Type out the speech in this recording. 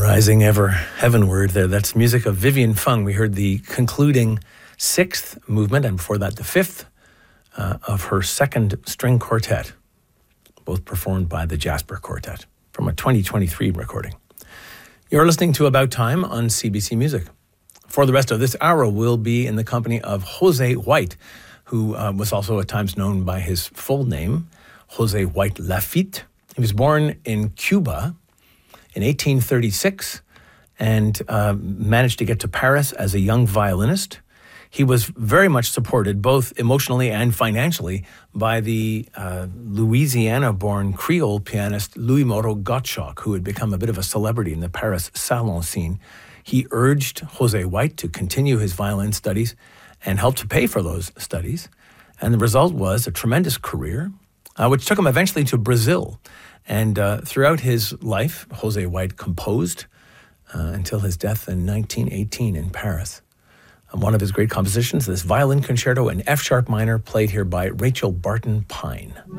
Rising ever heavenward there. That's music of Vivian Fung. We heard the concluding sixth movement, and before that the fifth of her second string quartet, both performed by the Jasper Quartet from a 2023 recording. You're listening to About Time on CBC Music. For the rest of this hour, we'll be in the company of Jose White, who was also at times known by his full name, Jose White Lafitte. He was born in Cuba in 1836 and managed to get to Paris as a young violinist. He was very much supported, both emotionally and financially, by the Louisiana-born Creole pianist Louis-Moreau Gottschalk, who had become a bit of a celebrity in the Paris salon scene. He urged Jose White to continue his violin studies and helped to pay for those studies. And the result was a tremendous career, which took him eventually to Brazil. And throughout his life, Jose White composed until his death in 1918 in Paris. One of his great compositions, this violin concerto in F-sharp minor, played here by Rachel Barton Pine.